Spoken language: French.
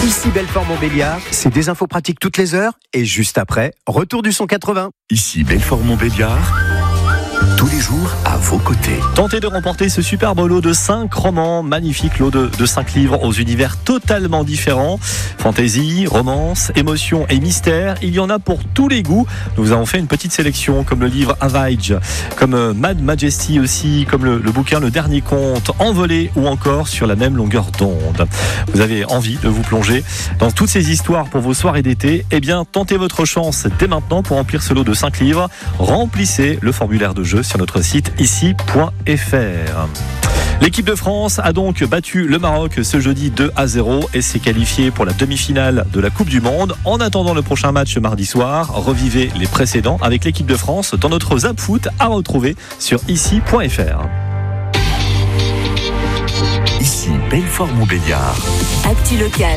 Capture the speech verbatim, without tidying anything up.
Ici Belfort-Montbéliard, c'est des infos pratiques toutes les heures et juste après, retour du son quatre-vingts. Ici Belfort-Montbéliard, tous les jours à vos côtés. Tentez de remporter ce superbe lot de cinq romans, magnifique lot de, de cinq livres aux univers totalement différents. Fantaisie, romance, émotion et mystère, il y en a pour tous les goûts. Nous vous avons fait une petite sélection comme le livre Avage, comme euh, Mad Majesty aussi, comme le, le bouquin Le Dernier Conte, Envolé ou encore Sur la même longueur d'onde. Vous avez envie de vous plonger dans toutes ces histoires pour vos soirées d'été? Eh bien, tentez votre chance dès maintenant pour remplir ce lot de cinq livres. Remplissez le formulaire de jeu sur notre site ici point f r. L'équipe de France a donc battu le Maroc ce jeudi deux à zéro et s'est qualifiée pour la demi-finale de la Coupe du Monde. En attendant le prochain match mardi soir, revivez les précédents avec l'équipe de France dans notre Zap Foot à retrouver sur ici point f r. Ici Belfort-Montbéliard. Actu locale